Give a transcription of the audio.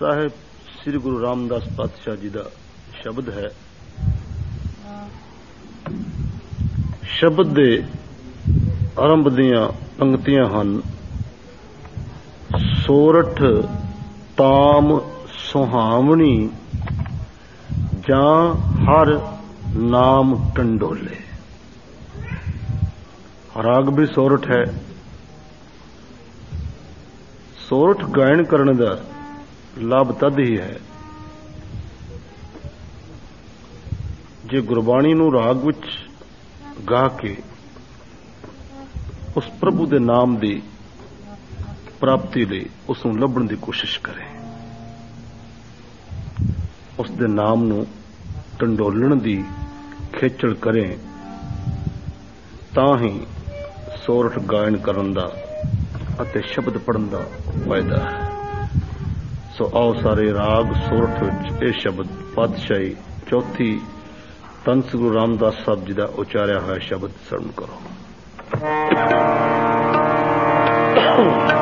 साहिब श्री गुरु रामदास पातशाह जी का शब्द है। शब्द दे आरंभ दियां पंक्तियां हन, सोरठ ताम सुहावनी जां हर नाम टंडोले। राग भी सोरठ है। सोरठ गायन करने का लाभ तद ही है जे गुरबाणी नूं राग विच गा के उस प्रभु दे नाम दी प्राप्ति लई उसनूं लभण दी कोशिश करें, उस दे नाम नूं टंडोलण दी खेचल करें, तां ही सोरठ गायन करन दा अते शब्द पढ़न दा फायदा है। सो आओ सारे राग सोरठ विच यह शब्द पातशाही चौथी धन श्री गुरु रामदास साहब जी का उचारिया हुआ शब्द श्रवण करो।